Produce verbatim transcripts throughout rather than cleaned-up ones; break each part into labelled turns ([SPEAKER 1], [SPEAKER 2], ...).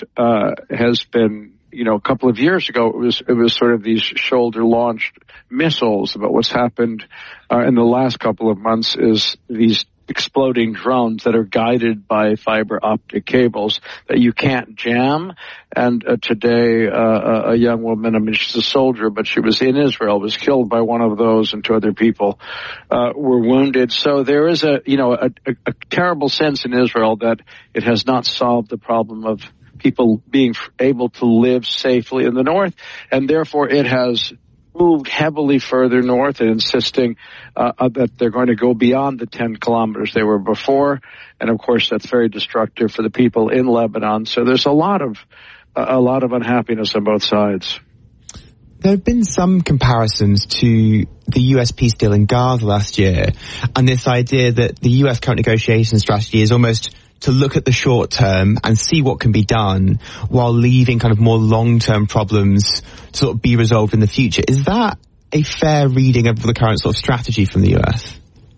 [SPEAKER 1] uh, has been, you know, a couple of years ago, it was it was sort of these shoulder-launched missiles. But what's happened uh, in the last couple of months is these exploding drones that are guided by fiber optic cables that you can't jam. And uh, today, uh, a young woman, I mean, she's a soldier, but she was in Israel, was killed by one of those, and two other people uh, were wounded. So there is a, you know, a, a, a terrible sense in Israel that it has not solved the problem of people being able to live safely in the north, and therefore it has moved heavily further north and insisting uh, that they're going to go beyond the ten kilometers they were before. And of course, that's very destructive for the people in Lebanon. So there's a lot of uh, a lot of unhappiness on both sides.
[SPEAKER 2] There have been some comparisons to the U S peace deal in Gaza last year, and this idea that the U S current negotiation strategy is almost to look at the short term and see what can be done while leaving kind of more long-term problems to sort of be resolved in the future. Is that a fair reading of the current sort of strategy from the U S?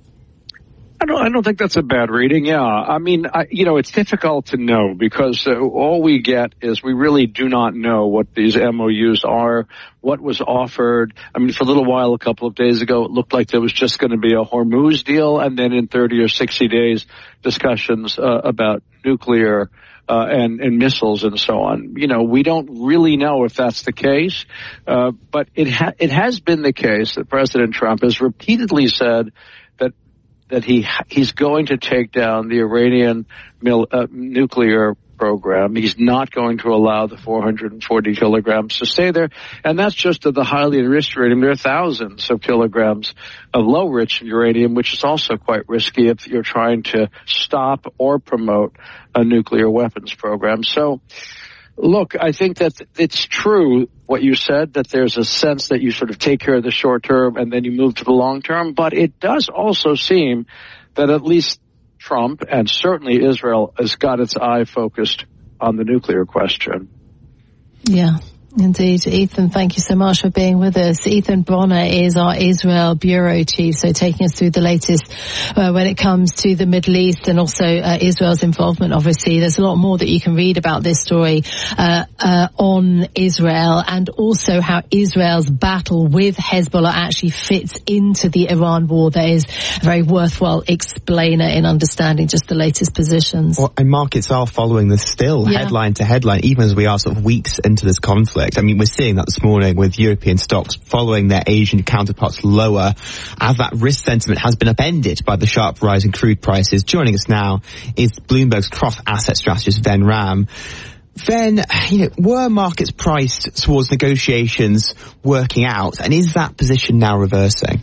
[SPEAKER 1] I don't, I don't think that's a bad reading, yeah. I mean, I, you know, it's difficult to know because uh, all we get is we really do not know what these M O Us are, what was offered. I mean, for a little while, a couple of days ago, it looked like there was just going to be a Hormuz deal, and then in thirty or sixty days, discussions uh, about nuclear uh, and, and missiles and so on. You know, we don't really know if that's the case, uh, but it ha- it has been the case that President Trump has repeatedly said that that he he's going to take down the Iranian mil, uh, nuclear program. He's not going to allow the four hundred forty kilograms to stay there. And that's just of the highly enriched uranium. There are thousands of kilograms of low-rich uranium, which is also quite risky if you're trying to stop or promote a nuclear weapons program. So, look, I think that it's true what you said, that there's a sense that you sort of take care of the short term and then you move to the long term. But it does also seem that at least Trump and certainly Israel has got its eye focused on the nuclear question.
[SPEAKER 3] Yeah. Indeed. Ethan, thank you so much for being with us. Ethan Bronner is our Israel Bureau Chief, so taking us through the latest uh, when it comes to the Middle East and also uh, Israel's involvement. Obviously, there's a lot more that you can read about this story uh, uh, on Israel, and also how Israel's battle with Hezbollah actually fits into the Iran war. There is a very worthwhile explainer in understanding just the latest positions.
[SPEAKER 2] Well, and markets are following this still, yeah. headline to headline, even as we are sort of weeks into this conflict. I mean, we're seeing that this morning with European stocks following their Asian counterparts lower as that risk sentiment has been upended by the sharp rise in crude prices. Joining us now is Bloomberg's cross-asset strategist, Ven Ram. Ven, you know, were markets priced towards negotiations working out, and is that position now reversing?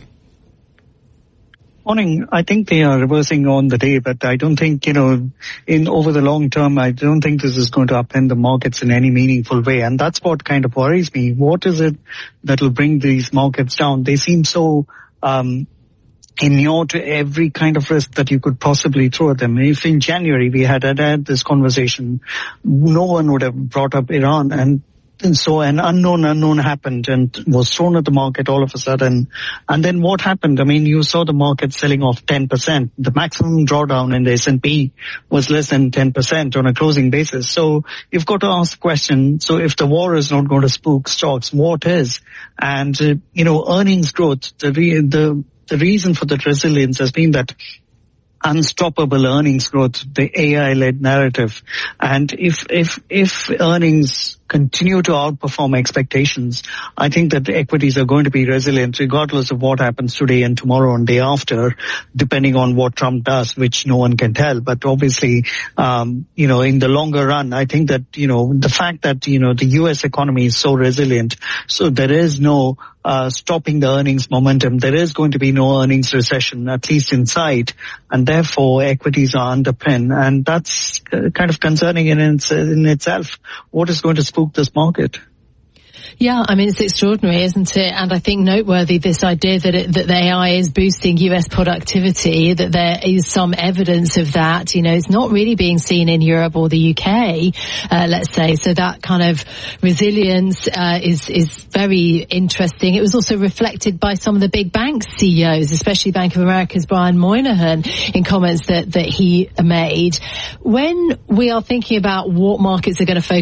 [SPEAKER 4] Morning. I think they are reversing on the day, but I don't think, you know, in over the long term, I don't think this is going to upend the markets in any meaningful way. And that's what kind of worries me. What is it that will bring these markets down? They seem so um inured to every kind of risk that you could possibly throw at them. If in January we had had this conversation, no one would have brought up Iran, and And so an unknown unknown happened and was thrown at the market all of a sudden. And then what happened? I mean, you saw the market selling off ten percent. The maximum drawdown in the S and P was less than ten percent on a closing basis. So you've got to ask the question, so if the war is not going to spook stocks, what is? And, uh, you know, earnings growth, the, re- the, the reason for that resilience has been that unstoppable earnings growth, the A I-led narrative. And if, if, if earnings continue to outperform expectations, I think that the equities are going to be resilient regardless of what happens today and tomorrow and day after, depending on what Trump does, which no one can tell. But obviously, um, you know, in the longer run, I think that, you know, the fact that, you know, the U S economy is so resilient, so there is no uh stopping the earnings momentum. There is going to be no earnings recession, at least in sight, and therefore equities are underpinned. And that's uh, kind of concerning in, its, in itself. What is going to spook this market?
[SPEAKER 3] Yeah, I mean, it's extraordinary, isn't it? And I think noteworthy, this idea that it, that the A I is boosting U S productivity, that there is some evidence of that. You know, it's not really being seen in Europe or the U K, uh, let's say. So that kind of resilience uh, is is very interesting. It was also reflected by some of the big bank C E Os, especially Bank of America's Brian Moynihan, in comments that, that he made. When we are thinking about what markets are going to focus